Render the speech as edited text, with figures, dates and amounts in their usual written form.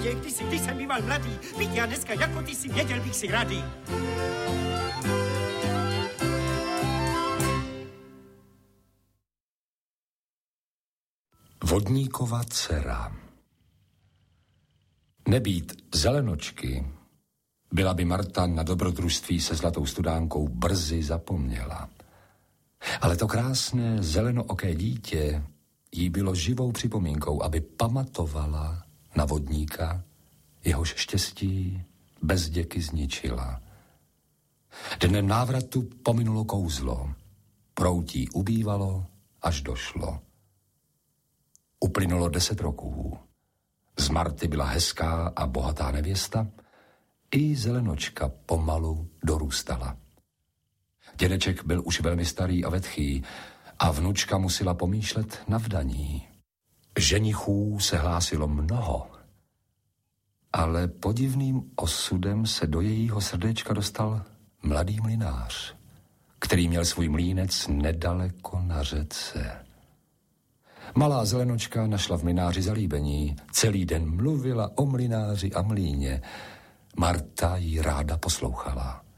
Když jsem býval mladý, byť já dneska jako ty si věděl bych si rady. Vodníkova dcera. Nebýt Zelenočky, byla by Marta na dobrodružství se zlatou studánkou brzy zapomněla. Ale to krásné zelenooké dítě jí bylo živou připomínkou, aby pamatovala na vodníka, jehož štěstí bez děky zničila. Dnem návratu pominulo kouzlo, proutí ubývalo, až došlo. Uplynulo 10 roků. Z Marty byla hezká a bohatá nevěsta, i Zelenočka pomalu dorůstala. Dědeček byl už velmi starý a vetchý a vnučka musela pomýšlet na vdaní. Ženichů se hlásilo mnoho, ale podivným osudem se do jejího srdéčka dostal mladý mlynář, který měl svůj mlýnec nedaleko na řece. Malá Zelenočka našla v mlynáři zalíbení, celý den mluvila o mlynáři a mlýně. Marta jí ráda poslouchala.